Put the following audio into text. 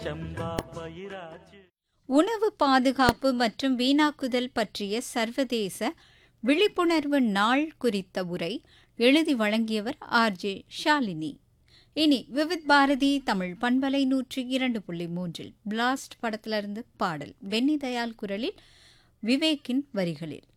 சம்பா பயிராச்சு. உணவு பாதுகாப்பு மற்றும் வீணாக்குதல் பற்றிய சர்வதேச விழிப்புணர்வு நாள் குறித்த உரை எழுதி வழங்கியவர் ஆர்ஜே ஷாலினி. இனி விவித் பாரதி தமிழ் பண்பலை 102.3 பிளாஸ்ட் படத்திலிருந்து பாடல் பென்னி தயாள் குரலில் விவேக்கின் வரிகளில்.